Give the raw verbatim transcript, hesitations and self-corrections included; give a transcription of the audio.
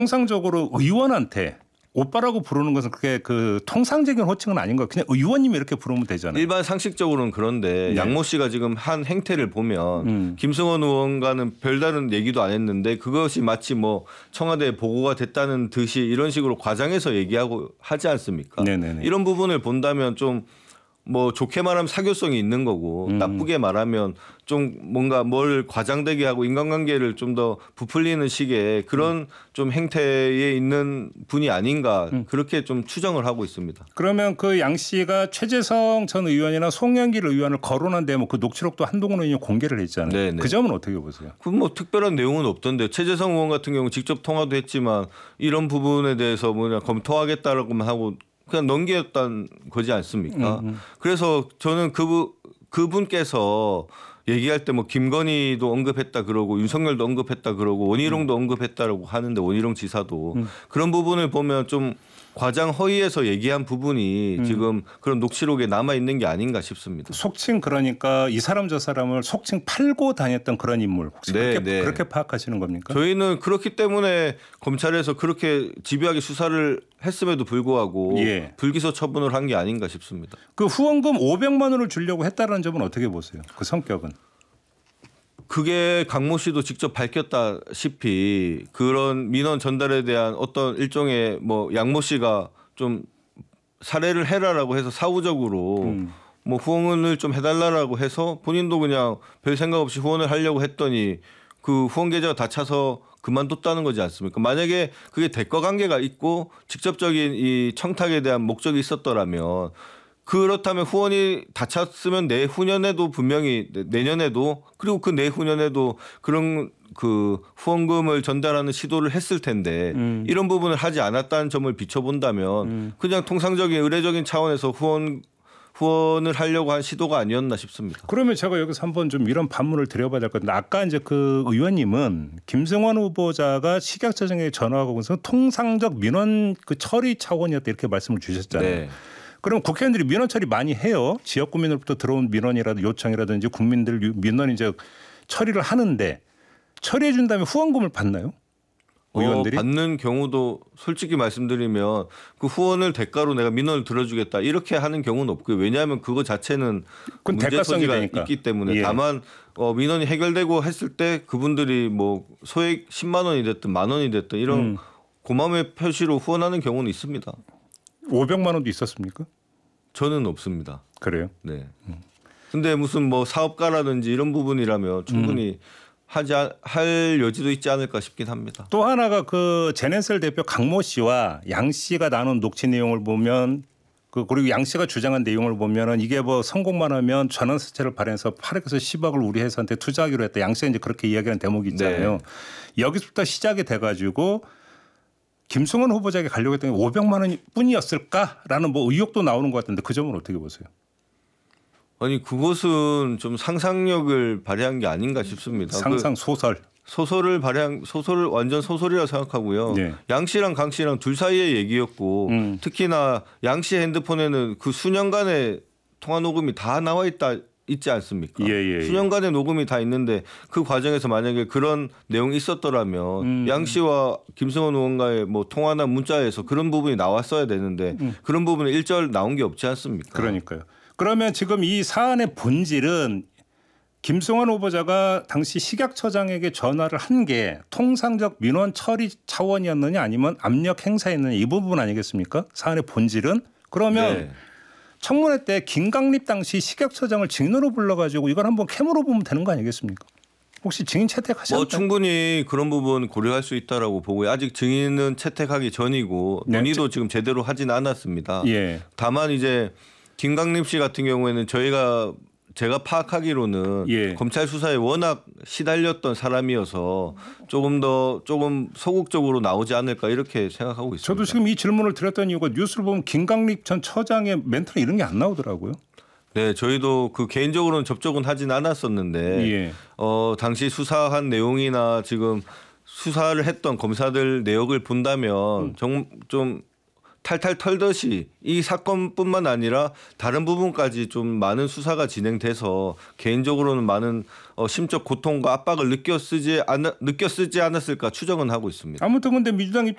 통상적으로 의원한테 오빠라고 부르는 것은 그게 그 통상적인 호칭은 아닌 거 그냥 의원님이 이렇게 부르면 되잖아요. 일반 상식적으로는 그런데 네. 양모 씨가 지금 한 행태를 보면 음. 김승원 의원과는 별다른 얘기도 안 했는데 그것이 마치 뭐 청와대에 보고가 됐다는 듯이 이런 식으로 과장해서 얘기하고 하지 않습니까? 네네네. 이런 부분을 본다면 좀 뭐 좋게 말하면 사교성이 있는 거고 음. 나쁘게 말하면 좀 뭔가 뭘 과장되게 하고 인간관계를 좀 더 부풀리는 식의 그런 음. 좀 행태에 있는 분이 아닌가 음. 그렇게 좀 추정을 하고 있습니다. 그러면 그 양 씨가 최재성 전 의원이나 송영길 의원을 거론한 데뭐 그 녹취록도 한동훈 의원이 공개를 했잖아요. 네네. 그 점은 어떻게 보세요? 그 뭐 특별한 내용은 없던데 최재성 의원 같은 경우 직접 통화도 했지만 이런 부분에 대해서 뭐냐 검토하겠다라고만 하고 그냥 넘겼다는 거지 않습니까? 음, 음. 그래서 저는 그 그분께서 얘기할 때 뭐 김건희도 언급했다 그러고 윤석열도 언급했다 그러고 원희룡도 음. 언급했다라고 하는데 원희룡 지사도 음. 그런 부분을 보면 좀 과장 허위에서 얘기한 부분이 음. 지금 그런 녹취록에 남아 있는 게 아닌가 싶습니다. 속칭 그러니까 이 사람 저 사람을 속칭 팔고 다녔던 그런 인물 혹시 네, 그렇게, 네. 그렇게 파악하시는 겁니까? 저희는 그렇기 때문에 검찰에서 그렇게 집요하게 수사를 했음에도 불구하고 예. 불기소 처분을 한 게 아닌가 싶습니다. 그 후원금 오백만 원을 주려고 했다는 점은 어떻게 보세요? 그 성격은? 그게 강모 씨도 직접 밝혔다시피 그런 민원 전달에 대한 어떤 일종의 뭐 양모 씨가 좀 사례를 해라라고 해서 사후적으로 음. 뭐 후원을 좀 해달라라고 해서 본인도 그냥 별 생각 없이 후원을 하려고 했더니 그 후원 계좌가 다 차서 그만뒀다는 거지 않습니까? 만약에 그게 대가 관계가 있고 직접적인 이 청탁에 대한 목적이 있었더라면 그렇다면 후원이 다 찼으면 내후년에도 분명히 내년에도 그리고 그 내후년에도 그런 그 후원금을 전달하는 시도를 했을 텐데 음. 이런 부분을 하지 않았다는 점을 비춰본다면 음. 그냥 통상적인 의례적인 차원에서 후원 후원을 하려고 한 시도가 아니었나 싶습니다. 그러면 제가 여기서 한번 좀 이런 반문을 드려봐야 될 것 같은데 아까 이제 그 의원님은 김승환 후보자가 식약처장에 전화하고서 통상적 민원 그 처리 차원이었다 이렇게 말씀을 주셨잖아요. 네. 그럼 국회의원들이 민원 처리 많이 해요. 지역 구민으로부터 들어온 민원이라든지 요청이라든지 국민들 민원 이제 처리를 하는데 처리해 준 다음에 후원금을 받나요? 의원들이? 어, 받는 경우도 솔직히 말씀드리면 그 후원을 대가로 내가 민원을 들어주겠다 이렇게 하는 경우는 없고요. 왜냐하면 그거 자체는 문제 소지가 있기 때문에 예. 다만 어, 민원이 해결되고 했을 때 그분들이 뭐 소액 십만 원이 됐든 만 원이 됐든 이런 음. 고마움의 표시로 후원하는 경우는 있습니다. 오백만 원도 있었습니까? 저는 없습니다. 그래요? 네. 근데 무슨 뭐 사업가라든지 이런 부분이라면 충분히 음. 하지 할 여지도 있지 않을까 싶긴 합니다. 또 하나가 그 제넨셀 대표 강모 씨와 양 씨가 나눈 녹취 내용을 보면 그 그리고 양 씨가 주장한 내용을 보면은 이게 뭐 성공만 하면 전환사채를 발행해서 팔억에서 십억을 우리 회사한테 투자하기로 했다. 양 씨가 이제 그렇게 이야기하는 대목이 있잖아요. 네. 여기서부터 시작이 돼가지고 김승원 후보자에게 가려고 했더니 오백만 원뿐이었을까라는 뭐 의혹도 나오는 것 같은데 그 점은 어떻게 보세요? 아니 그것은 좀 상상력을 발휘한 게 아닌가 싶습니다. 상상 소설. 그 소설을 발휘한 소설을 완전 소설이라고 생각하고요. 네. 양 씨랑 강 씨랑 둘 사이의 얘기였고 음. 특히나 양 씨 핸드폰에는 그 수년간의 통화 녹음이 다 나와 있다. 있지 않습니까? 예, 예, 예. 수년간의 녹음이 다 있는데 그 과정에서 만약에 그런 내용이 있었더라면 음. 양 씨와 김승원 의원과의 뭐 통화나 문자에서 그런 부분이 나왔어야 되는데 음. 그런 부분이 일절 나온 게 없지 않습니까? 그러니까요. 그러면 지금 이 사안의 본질은 김승원 후보자가 당시 식약처장에게 전화를 한 게 통상적 민원 처리 차원이었느냐 아니면 압력 행사였느냐 이 부분 아니겠습니까? 사안의 본질은 그러면 네. 청문회 때 김강립 당시 식약처장을 증인으로 불러가지고 이걸 한번 캠으로 보면 되는 거 아니겠습니까? 혹시 증인 채택하셨나요? 뭐 충분히 그런 부분 고려할 수 있다라고 보고요. 아직 증인은 채택하기 전이고 네. 논의도 지금 제대로 하지는 않았습니다. 예. 다만 이제 김강립 씨 같은 경우에는 저희가 제가 파악하기로는 예. 검찰 수사에 워낙 시달렸던 사람이어서 조금 더 조금 소극적으로 나오지 않을까 이렇게 생각하고 있습니다. 저도 지금 이 질문을 드렸던 이유가 뉴스를 보면 김강립 전 처장의 멘트나 이런 게 안 나오더라고요. 네, 저희도 그 개인적으로는 접촉은 하진 않았었는데 예. 어, 당시 수사한 내용이나 지금 수사를 했던 검사들 내역을 본다면 음. 좀, 좀 탈탈 털듯이 이 사건뿐만 아니라 다른 부분까지 좀 많은 수사가 진행돼서 개인적으로는 많은 어, 심적 고통과 압박을 느꼈지 않 느꼈지 않았을까 추정은 하고 있습니다. 아무튼 근데 민주당